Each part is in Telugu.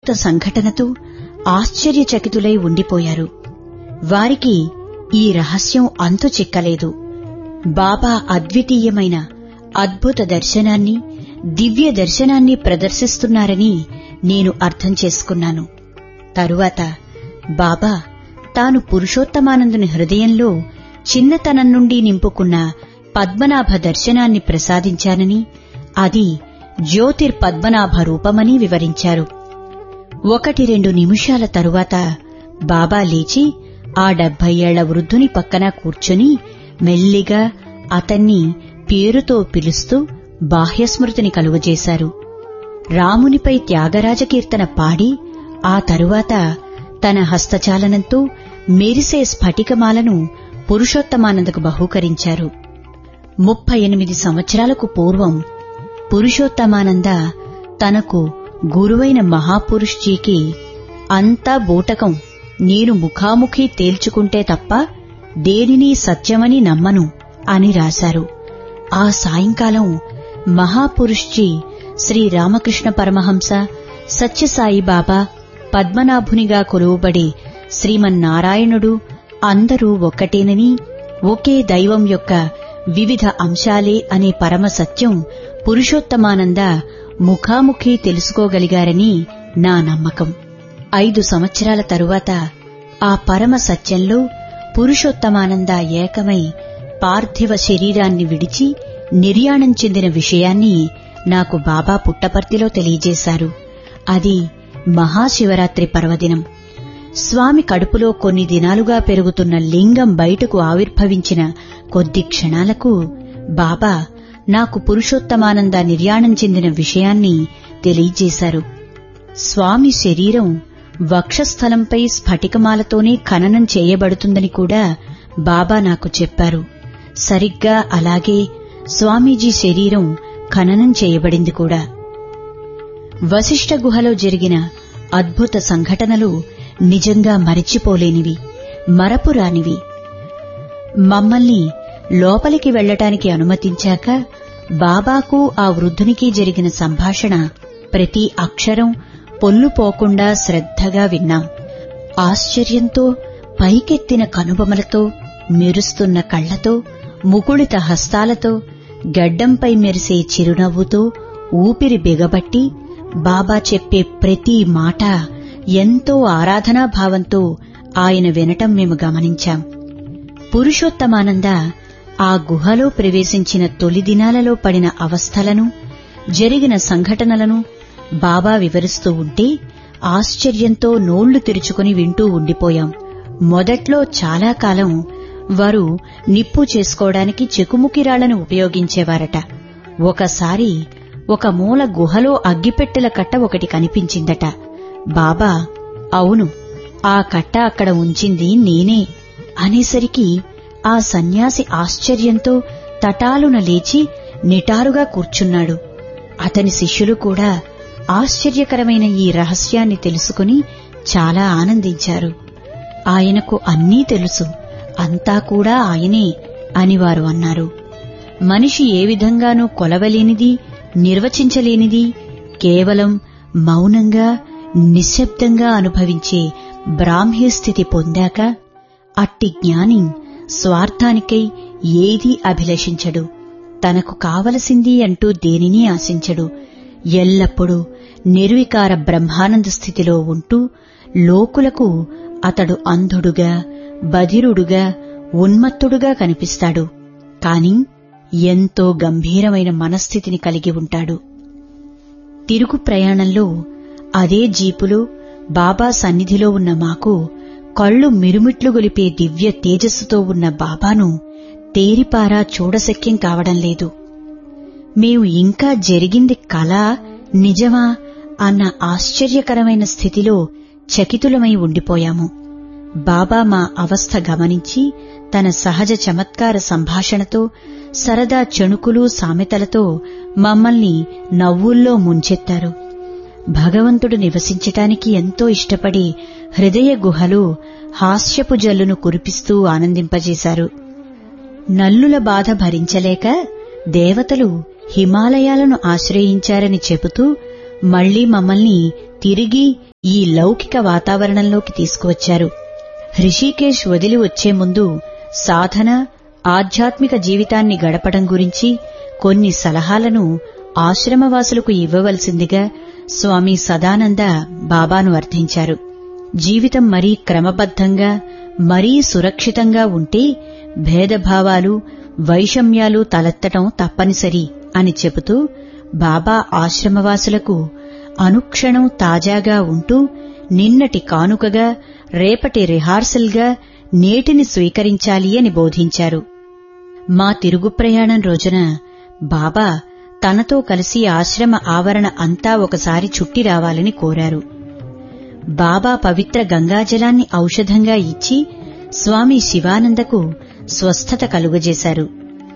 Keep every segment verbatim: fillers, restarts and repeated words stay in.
సంఘటనతో ఆశ్చర్యచకితులై ఉండిపోయారు. వారికి ఈ రహస్యం అంతు చిక్కలేదు. బాబా అద్వితీయమైన అద్భుత దర్శనాన్ని, దివ్య దర్శనాన్ని ప్రదర్శిస్తున్నారని నేను అర్థం చేసుకున్నాను. తరువాత బాబా తాను పురుషోత్తమానందుని హృదయంలో చిన్నతనం నుండి నింపుకున్న పద్మనాభ దర్శనాన్ని ప్రసాదించానని, అది జ్యోతిర్పద్మనాభ రూపమని వివరించారు. ఒకటి రెండు నిమిషాల తరువాత బాబా లేచి ఆ డెబ్బై ఏళ్ల వృద్ధుని పక్కన కూర్చుని మెల్లిగా అతన్ని పేరుతో పిలుస్తూ బాహ్యస్మృతిని కలుగజేశారు. రామునిపై త్యాగరాజ కీర్తన పాడి ఆ తరువాత తన హస్తచాలనంతో మెరిసే స్ఫటికమాలను పురుషోత్తమానందకు బహూకరించారు. ముప్పై ఎనిమిది సంవత్సరాలకు పూర్వం పురుషోత్తమానంద తనకు గురువైన మహాపురుష్జీకి అంతా బూటకం, నేను ముఖాముఖి తేల్చుకుంటే తప్ప దేనిని సత్యమని నమ్మను అని రాశారు. ఆ సాయంకాలం మహాపురుష్జీ శ్రీరామకృష్ణ పరమహంస, సత్యసాయిబాబా, పద్మనాభునిగా కొలువబడే శ్రీమన్నారాయణుడు అందరూ ఒక్కటేనని, ఒకే దైవం యొక్క వివిధ అంశాలే అనే పరమసత్యం పురుషోత్తమానంద ముఖాముఖి తెలుసుకోగలిగారని నా నమ్మకం. ఐదు సంవత్సరాల తరువాత ఆ పరమ సత్యంలో పురుషోత్తమానంద ఏకమై పార్థివ శరీరాన్ని విడిచి నిర్యాణం చెందిన విషయాన్ని నాకు బాబా పుట్టపర్తిలో తెలియజేశారు. అది మహాశివరాత్రి పర్వదినం. స్వామి కడుపులో కొన్ని దినాలుగా పెరుగుతున్న లింగం బయటకు ఆవిర్భవించిన కొద్ది క్షణాలకు బాబా నాకు పురుషోత్తమానంద నిర్యాణం చెందిన విషయాన్ని తెలియజేశారు. స్వామి శరీరం వక్షస్థలంపై స్ఫటికమాలతోనే ఖననం చేయబడుతుందని కూడా బాబా నాకు చెప్పారు. సరిగ్గా అలాగే స్వామీజీ శరీరం ఖననం చేయబడింది కూడా. వశిష్ఠ గుహలో జరిగిన అద్భుత సంఘటనలు నిజంగా మరిచిపోలేనివి, మరపురానివి. మమ్మల్ని లోపలికి వెళ్లటానికి అనుమతించాక బాబాకు ఆ వృద్ధునికి జరిగిన సంభాషణ ప్రతి అక్షరం పొల్లుపోకుండా శ్రద్ధగా విన్నాం. ఆశ్చర్యంతో పైకెత్తిన కనుబొమలతో, మెరుస్తున్న కళ్లతో, ముకుళిత హస్తాలతో, గడ్డంపై మెరిసే చిరునవ్వుతో, ఊపిరి బిగబట్టి బాబా చెప్పే ప్రతి మాట ఎంతో ఆరాధనాభావంతో ఆయన వినటం మేము గమనించాం. పురుషోత్తమానంద ఆ గుహలో ప్రవేశించిన తొలి దినాలలో పడిన అవస్థలను, జరిగిన సంఘటనలను బాబా వివరిస్తూ ఉంటే ఆశ్చర్యంతో నోళ్లు తెరుచుకుని వింటూ ఉండిపోయాం. మొదట్లో చాలా కాలం వారు నిప్పు చేసుకోవడానికి చెకుముకిరాళ్లను ఉపయోగించేవారట. ఒకసారి ఒక మూల గుహలో అగ్గిపెట్టెల కట్ట ఒకటి కనిపించిందట. బాబా, అవును, ఆ కట్ట అక్కడ ఉంచింది నేనే అనేసరికి ఆ సన్యాసి ఆశ్చర్యంతో తటాలున లేచి నిటారుగా కూర్చున్నాడు. అతని శిష్యులు కూడా ఆశ్చర్యకరమైన ఈ రహస్యాన్ని తెలుసుకుని చాలా ఆనందించారు. ఆయనకు అన్నీ తెలుసు, అంతా కూడా ఆయనే అని వారు అన్నారు. మనిషి ఏ విధంగానూ కొలవలేనిది, నిర్వచించలేనిది, కేవలం మౌనంగా నిశ్శబ్దంగా అనుభవించే బ్రాహ్మ్యస్థితి పొందాక అట్టి జ్ఞాని స్వార్థానికై ఏదీ అభిలషించడు. తనకు కావలసింది అంటూ దేనినీ ఆశించడు. ఎల్లప్పుడూ నిర్వికార బ్రహ్మానంద స్థితిలో ఉంటూ లోకులకు అతడు అంధుడుగా, బధిరుడుగా, ఉన్మత్తుడుగా కనిపిస్తాడు. కాని ఎంతో గంభీరమైన మనస్థితిని కలిగి ఉంటాడు. తిరుగు ప్రయాణంలో అదే జీపులో బాబా సన్నిధిలో ఉన్న మాకు కళ్ళు మిరుమిట్లు గొలిపే దివ్య తేజస్సుతో ఉన్న బాబాను తేరిపారా చూడశక్యం కావడం లేదు. మేము ఇంకా జరిగింది కలా, నిజమా అన్న ఆశ్చర్యకరమైన స్థితిలో చకితులమై ఉండిపోయాము. బాబా మా అవస్థ గమనించి తన సహజ చమత్కార సంభాషణతో, సరదా చణుకులు సామెతలతో మమ్మల్ని నవ్వుల్లో ముంచెత్తారు. భగవంతుడు నివసించటానికి ఎంతో ఇష్టపడి హృదయ గుహలో హాస్యపు జల్లును కురిపిస్తూ ఆనందింపజేశారు. నల్లుల బాధ భరించలేక దేవతలు హిమాలయాలను ఆశ్రయించారని చెబుతూ మళ్లీ మమ్మల్ని తిరిగి ఈ లౌకిక వాతావరణంలోకి తీసుకువచ్చారు. హృషీకేశ్ వదిలి వచ్చే ముందు సాధన, ఆధ్యాత్మిక జీవితాన్ని గడపడం గురించి కొన్ని సలహాలను ఆశ్రమవాసులకు ఇవ్వవలసిందిగా స్వామి సదానంద బాబాను అర్థించారు. జీవితం మరీ క్రమబద్ధంగా, మరీ సురక్షితంగా ఉంటే భేదభావాలు, వైషమ్యాలు తలెత్తటం తప్పనిసరి అని చెబుతూ బాబా ఆశ్రమవాసులకు అనుక్షణం తాజాగా ఉంటూ నిన్నటి కానుకగా, రేపటి రిహార్సల్గా నేటిని స్వీకరించాలి అని బోధించారు. మా తిరుగు ప్రయాణం రోజున బాబా తనతో కలిసి ఆశ్రమ ఆవరణ అంతా ఒకసారి చుట్టి రావాలని కోరారు. బాబా పవిత్ర గంగాజలాన్ని ఔషధంగా ఇచ్చి స్వామి శివానందకు స్వస్థత కలుగజేశారు.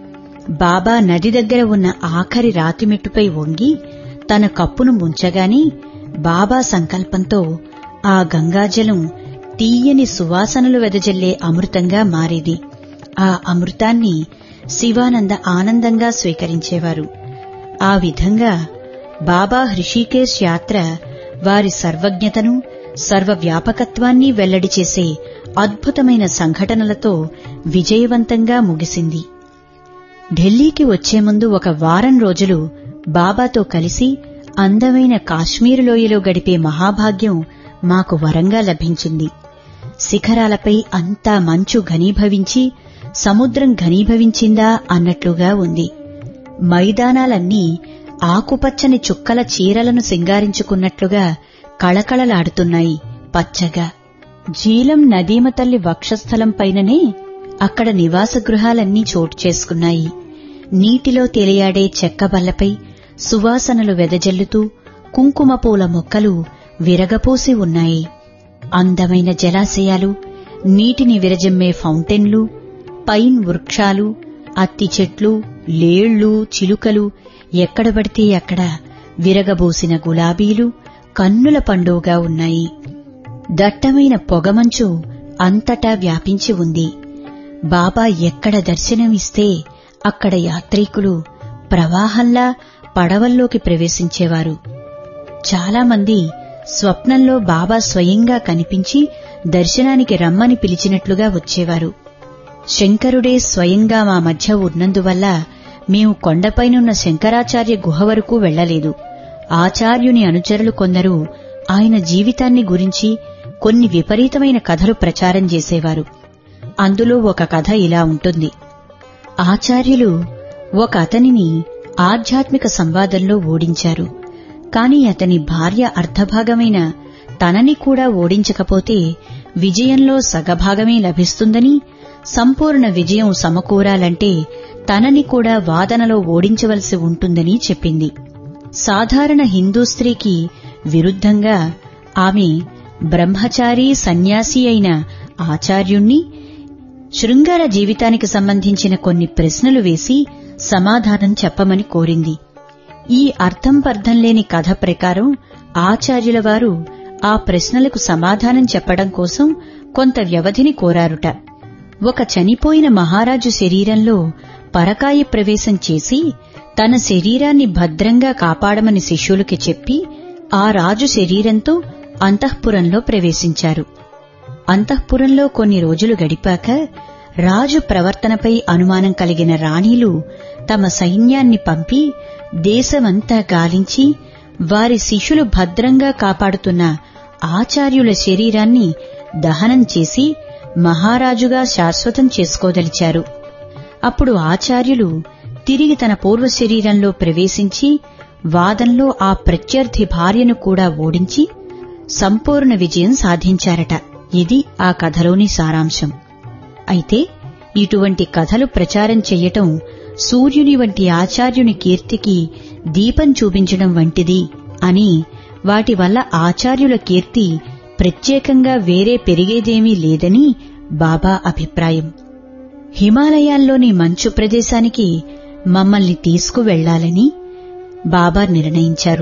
బాబా నది దగ్గర ఉన్న ఆఖరి రాతిమెట్టుపై వంగి తన కప్పును ముంచగాని బాబా సంకల్పంతో ఆ గంగాజలం తీయని సువాసనలు వెదజల్లే అమృతంగా మారేది. ఆ అమృతాన్ని శివానంద ఆనందంగా స్వీకరించేవారు. ఆ విధంగా బాబా హృషీకేశ్ యాత్ర వారి సర్వజ్ఞతను, సర్వవ్యాపకత్వాన్ని వెల్లడి చేసే అద్భుతమైన సంఘటనలతో విజయవంతంగా ముగిసింది. ఢిల్లీకి వచ్చే ముందు ఒక వారం రోజులు బాబాతో కలిసి అందమైన కాశ్మీరు లోయలో గడిపే మహాభాగ్యం మాకు వరంగా లభించింది. శిఖరాలపై అంతా మంచు ఘనీభవించి సముద్రం ఘనీభవించిందా అన్నట్లుగా ఉంది. మైదానాలన్నీ ఆకుపచ్చని చుక్కల చీరలను సింగారించుకున్నట్లుగా కళకళలాడుతున్నాయి పచ్చగా. జీలం నదీమతల్లి వక్షస్థలంపైననే అక్కడ నివాస గృహాలన్నీ చోటు చేసుకున్నాయి. నీటిలో తేలియాడే చెక్కబల్లపై సువాసనలు వెదజల్లుతూ కుంకుమ పూల మొక్కలు విరగపోసి ఉన్నాయి. అందమైన జలాశయాలు, నీటిని విరజమ్మే ఫౌంటైన్లు, పైన్ వృక్షాలు, అత్తి చెట్లు, లేళ్లు, చిలుకలు, ఎక్కడబడితే అక్కడ విరగబోసిన గులాబీలు కన్నుల పండుగగా ఉన్నాయి. దట్టమైన పొగమంచు అంతటా వ్యాపించి ఉంది. బాబా ఎక్కడ దర్శనమిస్తే అక్కడ యాత్రికులు ప్రవాహంలా పడవల్లోకి ప్రవేశించేవారు. చాలామంది స్వప్నంలో బాబా స్వయంగా కనిపించి దర్శనానికి రమ్మని పిలిచినట్లుగా వచ్చేవారు. శంకరుడే స్వయంగా మా మధ్య ఉన్నందువల్ల మేము కొండపైనున్న శంకరాచార్య గుహ వరకు వెళ్లలేదు. ఆచార్యుని అనుచరులు కొందరు ఆయన జీవితాన్ని గురించి కొన్ని విపరీతమైన కథలు ప్రచారం చేసేవారు. అందులో ఒక కథ ఇలా ఉంటుంది. ఆచార్యులు ఒక అతనిని ఆధ్యాత్మిక సంవాదంలో ఓడించారు. కాని అతని భార్య అర్ధభాగమైన తనని కూడా ఓడించకపోతే విజయంలో సగభాగమే లభిస్తుందని, సంపూర్ణ విజయం సమకూరాలంటే తనని కూడా వాదనలో ఓడించవలసి ఉంటుందని చెప్పింది. సాధారణ హిందూ స్త్రీకి విరుద్ధంగా ఆమె బ్రహ్మచారి సన్యాసి అయిన ఆచార్యుణ్ణి శృంగార జీవితానికి సంబంధించిన కొన్ని ప్రశ్నలు వేసి సమాధానం చెప్పమని కోరింది. ఈ అర్థం పర్థం లేని కథ ప్రకారం ఆచార్యుల వారు ఆ ప్రశ్నలకు సమాధానం చెప్పడం కోసం కొంత వ్యవధిని కోరారుట. ఒక చనిపోయిన మహారాజు శరీరంలో పరకాయ ప్రవేశం చేసి తన శరీరాన్ని భద్రంగా కాపాడమని శిష్యులకి చెప్పి ఆ రాజు శరీరంతో అంతఃపురంలో ప్రవేశించారు. అంతఃపురంలో కొన్ని రోజులు గడిపాక రాజు ప్రవర్తనపై అనుమానం కలిగిన రాణీలు తమ సైన్యాన్ని పంపి దేశమంతా గాలించి వారి శిష్యులు భద్రంగా కాపాడుతున్న ఆచార్యుల శరీరాన్ని దహనం చేసి మహారాజుగా శాశ్వతం చేసుకోదలిచారు. అప్పుడు ఆచార్యులు తిరిగి తన పూర్వ శరీరంలో ప్రవేశించి వాదంలో ఆ ప్రత్యర్థి భార్యను కూడా ఓడించి సంపూర్ణ విజయం సాధించారట. ఇది ఆ కథలోని సారాంశం. అయితే ఇటువంటి కథలు ప్రచారం చెయ్యటం సూర్యుని వంటి ఆచార్యుని కీర్తికి దీపం చూపించడం వంటిది అని, వాటి వల్ల ఆచార్యుల కీర్తి ప్రత్యేకంగా వేరే పెరిగేదేమీ లేదని బాబా అభిప్రాయం. హిమాలయాల్లోని మంచు ప్రదేశానికి మమ్మల్ని తీసుకువెళ్లాలని బాబా నిర్ణయించారు.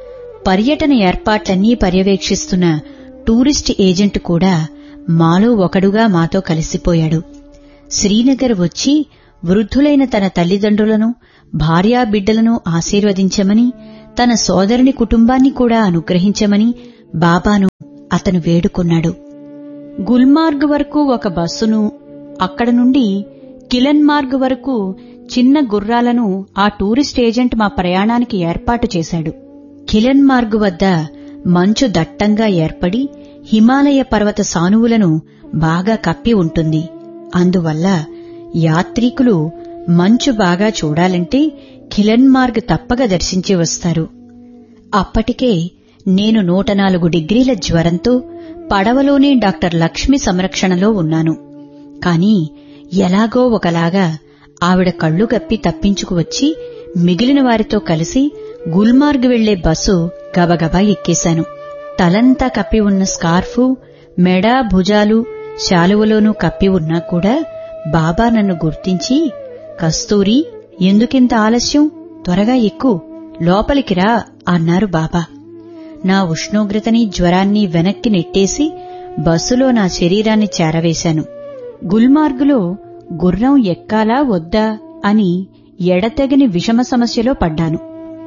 పర్యటన ఏర్పాట్లన్నీ పర్యవేక్షిస్తున్న టూరిస్ట్ ఏజెంట్ కూడా మాలో ఒకడుగా మాతో కలిసిపోయాడు. శ్రీనగర్ వచ్చి వృద్ధులైన తన తల్లిదండ్రులను, భార్యాబిడ్డలను ఆశీర్వదించమని, తన సోదరుని కుటుంబాన్ని కూడా అనుగ్రహించమని బాబాను అతను వేడుకున్నాడు. గుల్మార్గ్ వరకు ఒక బస్సును, అక్కడ నుండి కిలన్మార్గ్ వరకు చిన్న గుర్రాలను ఆ టూరిస్ట్ ఏజెంట్ మా ప్రయాణానికి ఏర్పాటు చేశాడు. కిలన్మార్గ్ వద్ద మంచు దట్టంగా ఏర్పడి హిమాలయ పర్వత సానువులను బాగా కప్పి ఉంటుంది. అందువల్ల యాత్రికులు మంచు బాగా చూడాలంటే కిలన్మార్గ్ తప్పక దర్శించి వస్తారు. అప్పటికే నేను నూట నాలుగు డిగ్రీల జ్వరంతో పడవలోనే డాక్టర్ లక్ష్మి సంరక్షణలో ఉన్నాను. కాని ఎలాగో ఒకలాగా ఆవిడ కళ్లు గప్పి తప్పించుకువచ్చి మిగిలిన వారితో కలిసి గుల్మార్గ్ వెళ్లే బస్సు గబగబా ఎక్కేశాను. తలంతా కప్పి ఉన్న స్కార్ఫు, మెడ, భుజాలు శాలువలోనూ కప్పి ఉన్నా కూడా బాబా నన్ను గుర్తించి, కస్తూరి, ఎందుకింత ఆలస్యం? త్వరగా ఎక్కు, లోపలికి రా అన్నారు బాబా. నా ఉష్ణోగ్రతని జ్వరాన్ని వెనక్కి నెట్టేసి బస్సులో నా శరీరాన్ని చేరవేశాను. గుల్మార్గులో గుర్రం ఎక్కాలా వద్దా అని ఎడతెగని విషమ సమస్యలో పడ్డాను.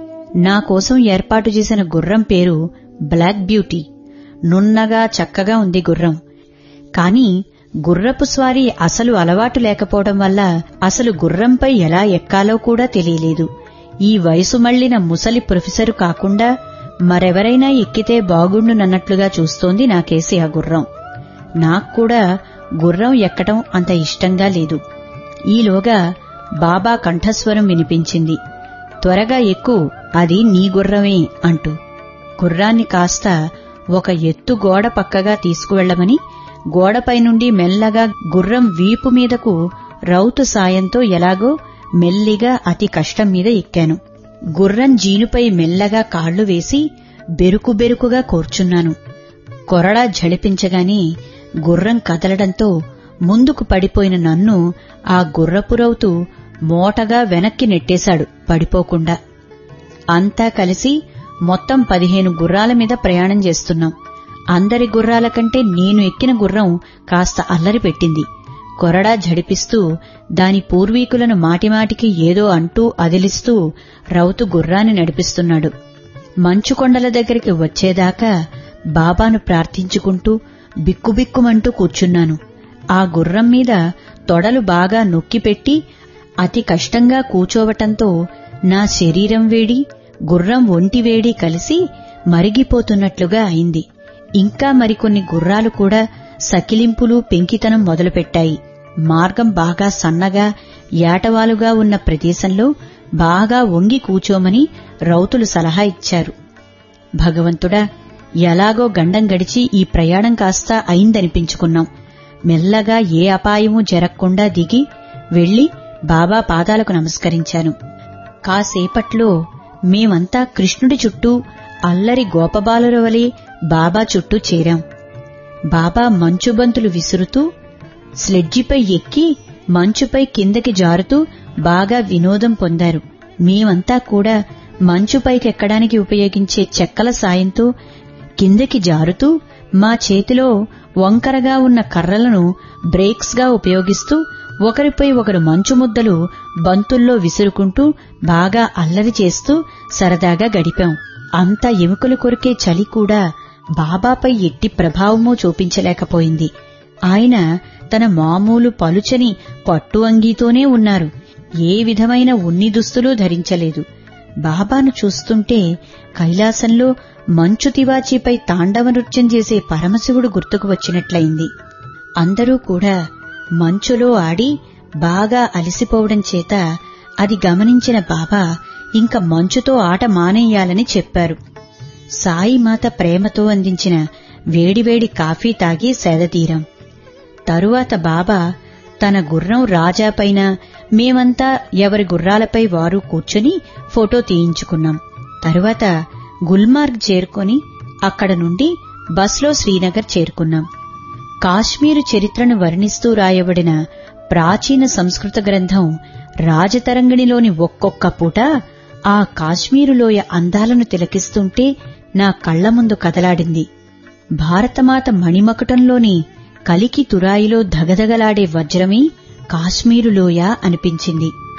నా కోసం ఏర్పాటు చేసిన గుర్రం పేరు బ్లాక్ బ్యూటీ. నున్నగా చక్కగా ఉంది గుర్రం. కాని గుర్రపు స్వారీ అసలు అలవాటు లేకపోవడం వల్ల అసలు గుర్రంపై ఎలా ఎక్కాలో కూడా తెలియలేదు. ఈ వయసు మళ్లిన ముసలి ప్రొఫెసరు కాకుండా మరెవరైనా ఎక్కితే బాగుండునన్నట్లుగా చూస్తోంది నాకేసి ఆ గుర్రం. నాక్కూడా గుర్రం ఎక్కడం అంత ఇష్టంగా లేదు. ఈలోగా బాబా కంఠస్వరం వినిపించింది, త్వరగా ఎక్కు, అది నీ గుర్రమే అంటూ. గుర్రాన్ని కాస్త ఒక ఎత్తు గోడ పక్కగా తీసుకువెళ్లమని గోడపై నుండి మెల్లగా గుర్రం వీపు మీదకు రౌతు సాయంతో ఎలాగో మెల్లిగా అతి కష్టం మీద ఎక్కాను. గుర్రం జీనుపై మెల్లగా కాళ్లు వేసి బెరుకు బెరుకుగా కూర్చున్నాను. కొరడా ఝళిపించగానే గుర్రం కదలడంతో ముందుకు పడిపోయిన నన్ను ఆ గుర్రపు రౌతు మోటగా వెనక్కి నెట్టేశాడు పడిపోకుండా. అంతా కలిసి మొత్తం పదిహేను గుర్రాల మీద ప్రయాణం చేస్తున్నాం. అందరి గుర్రాల కంటే నేను ఎక్కిన గుర్రం కాస్త అల్లరి పెట్టింది. కొరడా ఝడిపిస్తూ దాని పూర్వీకులను మాటిమాటికి ఏదో అంటూ అదిలిస్తూ రౌతు గుర్రాన్ని నడిపిస్తున్నాడు. మంచుకొండల దగ్గరికి వచ్చేదాకా బాబాను ప్రార్థించుకుంటూ బిక్కుబిక్కుమంటూ కూర్చున్నాను. ఆ గుర్రం మీద తొడలు బాగా నొక్కిపెట్టి అతి కష్టంగా కూచోవటంతో నా శరీరం వేడి, గుర్రం ఒంటి వేడి కలిసి మరిగిపోతున్నట్లుగా అయింది. ఇంకా మరికొన్ని గుర్రాలు కూడా సకిలింపులు, పెంకితనం మొదలుపెట్టాయి. మార్గం బాగా సన్నగా ఏటవాలుగా ఉన్న ప్రదేశంలో బాగా వంగి కూచోమని రౌతులు సలహా ఇచ్చారు. భగవంతుడా, ఎలాగో గండం గడిచి ఈ ప్రయాణం కాస్త అయిందనిపించుకున్నాం. మెల్లగా ఏ అపాయమూ జరగకుండా దిగి వెళ్లి బాబా పాదాలకు నమస్కరించాను. కాసేపట్లో మేమంతా కృష్ణుడి చుట్టూ అల్లరి గోపబాలుర వలె బాబా చుట్టూ చేరాం. బాబా మంచుబంతులు విసురుతూ స్లెడ్జిపై ఎక్కి మంచుపై కిందకి జారుతూ బాగా వినోదం పొందారు. మేమంతా కూడా మంచుపైకెక్కడానికి ఉపయోగించే చెక్కల సాయంతో కిందకి జారుతూ మా చేతిలో వంకరగా ఉన్న కర్రలను బ్రేక్స్ గా ఉపయోగిస్తూ ఒకరిపై ఒకరు మంచు ముద్దలు బంతుల్లో విసురుకుంటూ బాగా అల్లరి చేస్తూ సరదాగా గడిపాం. అంత ఎముకలు కొరికే చలి కూడా బాబాపై ఎట్టి ప్రభావమూ చూపించలేకపోయింది. ఆయన తన మామూలు పలుచని పట్టు అంగీతోనే ఉన్నారు. ఏ విధమైన ఉన్ని దుస్తులు ధరించలేదు. బాబాను చూస్తుంటే కైలాసంలో మంచు తివాచీపై తాండవ నృత్యం చేసే పరమశివుడు గుర్తుకు వచ్చినట్లయింది. అందరూ కూడా మంచులో ఆడి బాగా అలసిపోవడం చేత అది గమనించిన బాబా ఇంక మంచుతో ఆట మానేయాలని చెప్పారు. సాయిమాత ప్రేమతో అందించిన వేడివేడి కాఫీ తాగి సేదతీరాం. తరువాత బాబా తన గుర్రం రాజాపైన, మేమంతా ఎవరి గుర్రాలపై వారు కూర్చుని ఫోటో తీయించుకున్నాం. తరువాత గుల్మార్గ్ చేరుకొని అక్కడ నుండి బస్లో శ్రీనగర్ చేరుకున్నాం. కాశ్మీరు చరిత్రను వర్ణిస్తూ రాయబడిన ప్రాచీన సంస్కృత గ్రంథం రాజతరంగిణిలోని ఒక్కొక్క పూట ఆ కాశ్మీరులోయ అందాలను తిలకిస్తుంటే నా కళ్ల ముందు కదలాడింది. భారతమాత మణిమకుటంలోని కలికి తురాయిలో ధగధగలాడే వజ్రమే కాశ్మీరులోయ అనిపించింది.